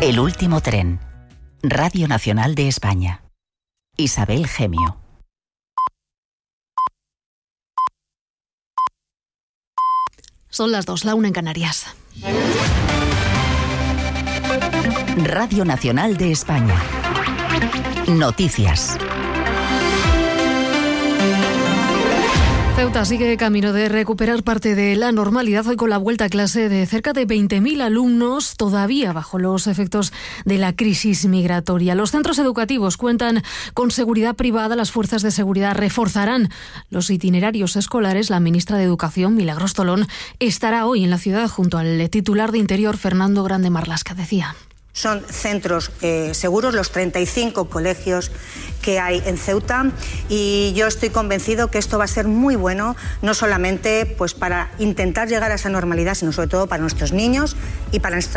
El último tren. Radio Nacional de España. Isabel Gemio. Son las 2, la 1 en Canarias. Radio Nacional de España. Noticias. Ceuta sigue camino de recuperar parte de la normalidad hoy con la vuelta a clase de cerca de 20.000 alumnos, todavía bajo los efectos de la crisis migratoria. Los centros educativos cuentan con seguridad privada. Las fuerzas de seguridad reforzarán los itinerarios escolares. La ministra de Educación, Milagros Tolón, estará hoy en la ciudad junto al titular de Interior, Fernando Grande Marlaska. Decía: son centros seguros los 35 colegios que hay en Ceuta, y yo estoy convencido que esto va a ser muy bueno, no solamente pues para intentar llegar a esa normalidad, sino sobre todo para nuestros niños y para nuestra